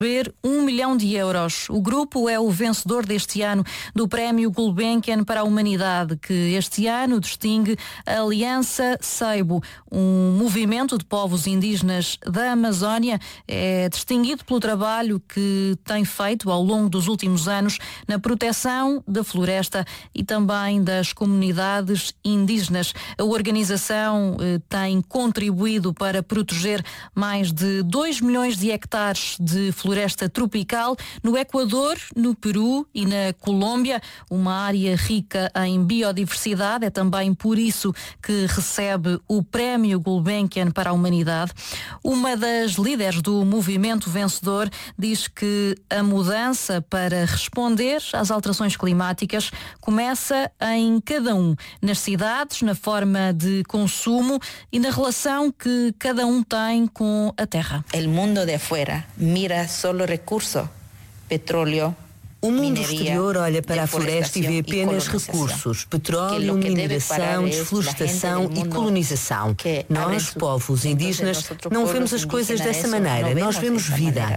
receber 1 milhão de euros. O grupo é o vencedor deste ano do Prémio Gulbenkian para a Humanidade, que este ano distingue a Aliança Seibo, um movimento de povos indígenas da Amazónia. É distinguido pelo trabalho que tem feito ao longo dos últimos anos na proteção da floresta e também das comunidades indígenas. A organização tem contribuído para proteger mais de 2 milhões de hectares de floresta tropical no Equador, no Peru e na Colômbia, uma área rica em biodiversidade. É também por isso que recebe o Prémio Gulbenkian para a Humanidade. Uma das líderes do movimento vencedor diz que a mudança para responder às alterações climáticas começa em cada um, nas cidades, na forma de consumo e na relação que cada um tem com a terra. O mundo de afuera mira solo recurso, petróleo. O mundo exterior olha para a floresta e vê apenas recursos, petróleo, mineração, desflorestação e colonização. Nós, povos indígenas, não vemos as coisas dessa maneira, nós vemos vida.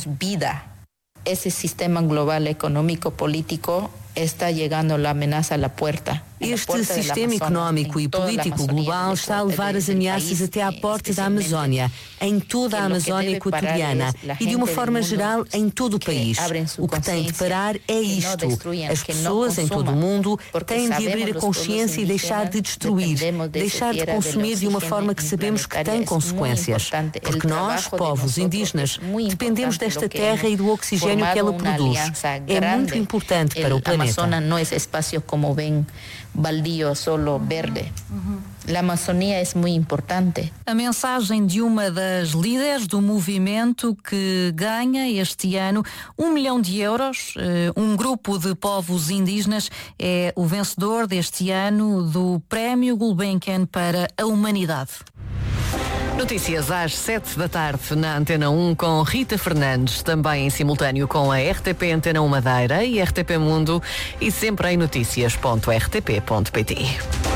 Esse sistema global econômico político está chegando a ameaça à porta. Este sistema económico e político global está a levar as ameaças até à porta da Amazónia, em toda a Amazónia equatoriana e, de uma forma geral, em todo o país. O que tem de parar é isto. As pessoas em todo o mundo têm de abrir a consciência e deixar de destruir, deixar de consumir de uma forma que sabemos que tem consequências. Porque nós, povos indígenas, dependemos desta terra e do oxigênio que ela produz. É muito importante para o planeta. A Amazônia não é espaço como ven baldio, solo verde. A Amazônia é muito importante. A mensagem de uma das líderes do movimento que ganha este ano 1 milhão de euros. Um grupo de povos indígenas é o vencedor deste ano do Prémio Gulbenkian para a Humanidade. Notícias às 7 da tarde na Antena 1 com Rita Fernandes, também em simultâneo com a RTP Antena 1 Madeira e RTP Mundo e sempre em notícias.rtp.pt.